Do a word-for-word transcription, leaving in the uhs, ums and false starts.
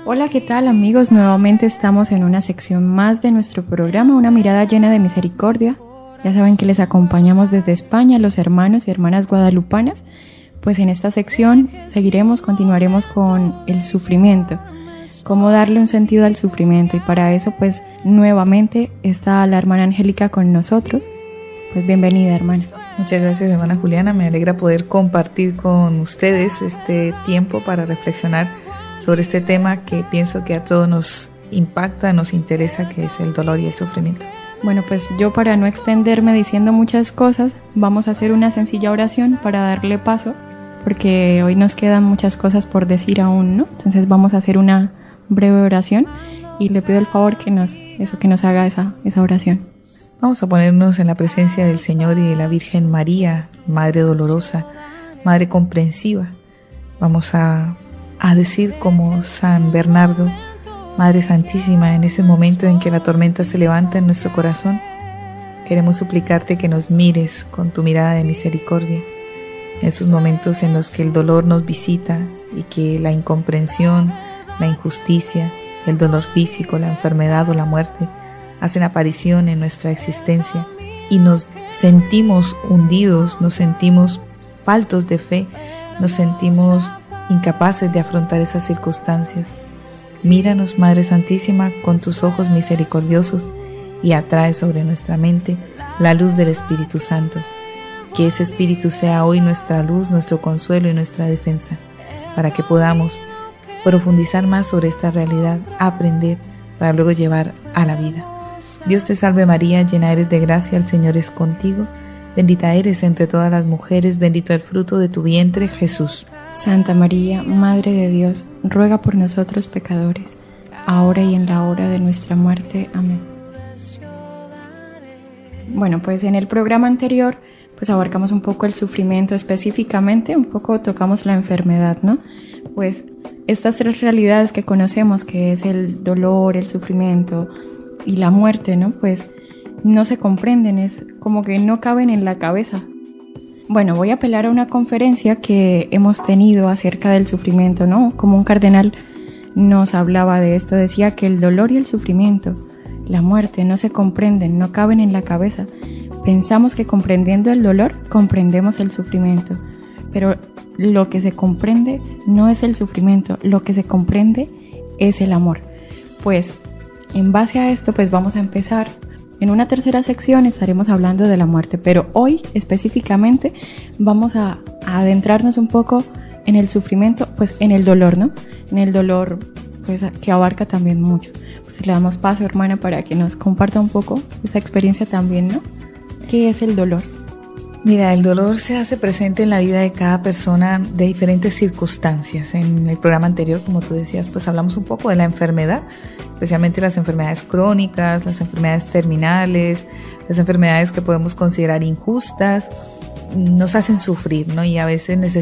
Hola, ¿qué tal amigos? Nuevamente estamos en una sección más de nuestro programa, Una mirada llena de misericordia. Ya saben que les acompañamos desde España, los hermanos y hermanas guadalupanas. Pues en esta sección seguiremos, continuaremos con el sufrimiento, cómo darle un sentido al sufrimiento, y para eso pues nuevamente está la hermana Angélica con nosotros. Pues bienvenida, hermana. Muchas gracias, hermana Juliana. Me alegra poder compartir con ustedes este tiempo para reflexionar sobre este tema que pienso que a todos nos impacta, nos interesa, que es el dolor y el sufrimiento. Bueno, pues yo, para no extenderme diciendo muchas cosas, vamos a hacer una sencilla oración para darle paso, porque hoy nos quedan muchas cosas por decir aún, ¿no? Entonces vamos a hacer una breve oración y le pido el favor que nos, eso, que nos haga esa, esa oración. Vamos a ponernos en la presencia del Señor y de la Virgen María, Madre dolorosa, Madre comprensiva. Vamos a, a decir como San Bernardo: Madre Santísima, en ese momento en que la tormenta se levanta en nuestro corazón, queremos suplicarte que nos mires con tu mirada de misericordia. En esos momentos en los que el dolor nos visita y que la incomprensión, la injusticia, el dolor físico, la enfermedad o la muerte hacen aparición en nuestra existencia y nos sentimos hundidos, nos sentimos faltos de fe, nos sentimos incapaces de afrontar esas circunstancias. Míranos, Madre Santísima, con tus ojos misericordiosos y atrae sobre nuestra mente la luz del Espíritu Santo. Que ese Espíritu sea hoy nuestra luz, nuestro consuelo y nuestra defensa, para que podamos profundizar más sobre esta realidad, aprender para luego llevar a la vida. Dios te salve María, llena eres de gracia, el Señor es contigo. Bendita eres entre todas las mujeres, bendito el fruto de tu vientre, Jesús. Santa María, Madre de Dios, ruega por nosotros pecadores, ahora y en la hora de nuestra muerte. Amén. Bueno, pues en el programa anterior pues abarcamos un poco el sufrimiento, específicamente un poco tocamos la enfermedad, ¿no? Pues estas tres realidades que conocemos, que es el dolor, el sufrimiento y la muerte, ¿no? Pues no se comprenden, es como que no caben en la cabeza. Bueno, voy a apelar a una conferencia que hemos tenido acerca del sufrimiento, ¿no? Como un cardenal nos hablaba de esto, decía que el dolor y el sufrimiento, la muerte, no se comprenden, no caben en la cabeza. Pensamos que comprendiendo el dolor, comprendemos el sufrimiento, pero lo que se comprende no es el sufrimiento, lo que se comprende es el amor. Pues en base a esto, pues vamos a empezar. En una tercera sección estaremos hablando de la muerte, pero hoy específicamente vamos a, a adentrarnos un poco en el sufrimiento, pues en el dolor, ¿no? En el dolor, pues que abarca también mucho. Pues le damos paso, hermana, para que nos comparta un poco esa experiencia también, ¿no? ¿Qué es el dolor? Mira, el dolor se hace presente en la vida de cada persona de diferentes circunstancias. En el programa anterior, como tú decías, pues hablamos un poco de la enfermedad, especialmente las enfermedades crónicas, las enfermedades terminales, las enfermedades que podemos considerar injustas, nos hacen sufrir, ¿no? Y a veces necesitamos